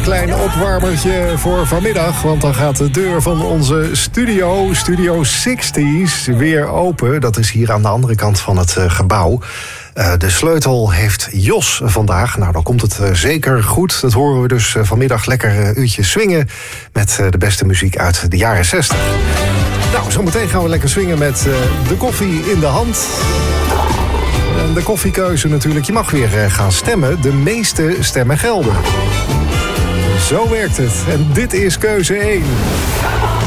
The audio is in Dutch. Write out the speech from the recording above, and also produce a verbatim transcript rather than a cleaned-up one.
klein opwarmertje voor vanmiddag. Want dan gaat de deur van onze studio, Studio zestig, weer open. Dat is hier aan de andere kant van het uh, gebouw. Uh, de sleutel heeft Jos vandaag. Nou, dan komt het uh, zeker goed. Dat horen we dus uh, vanmiddag lekker uh, uurtje swingen met uh, de beste muziek uit de jaren zestig. Nou, zometeen gaan we lekker swingen met uh, de koffie in de hand. En de koffiekeuze natuurlijk. Je mag weer uh, gaan stemmen. De meeste stemmen gelden. Zo werkt het. En dit is keuze één.